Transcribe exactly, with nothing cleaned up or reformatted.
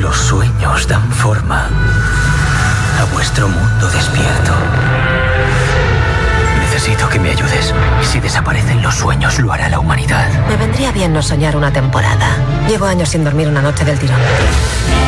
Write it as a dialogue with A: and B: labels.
A: Los sueños dan forma a vuestro mundo despierto. Necesito que me ayudes. Si desaparecen los sueños, lo hará la humanidad.
B: Me vendría bien no soñar una temporada. Llevo años sin dormir una noche del tirón.